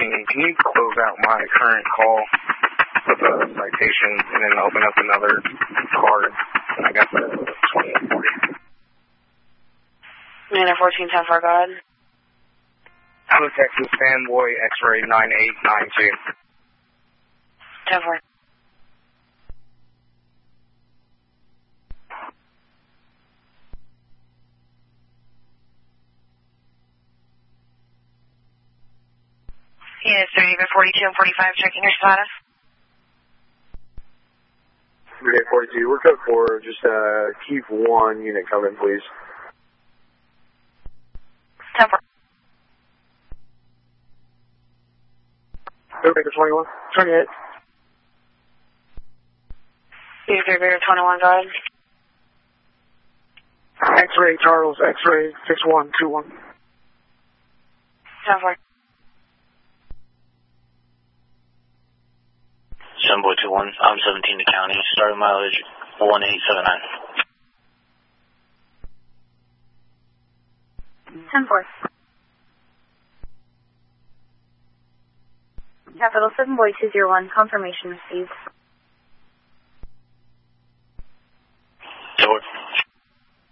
can you close out my current call with a citation and then open up another card? And I got the 2840. Manor 1410 for God. Hello, Texas Fanboy, X-ray 9892. 10-4. Units 42 and 45, checking your status. 42, we're code 4, just keep 1 unit coming, please. 10-4. Baker 21, 28. Unit 21, go ahead. X-ray Charles, X-ray 6121. 10-4. Sunboy 21, I'm 17 to county, starting mileage 1879. 10-4. Capital 7 Boy 201, confirmation received.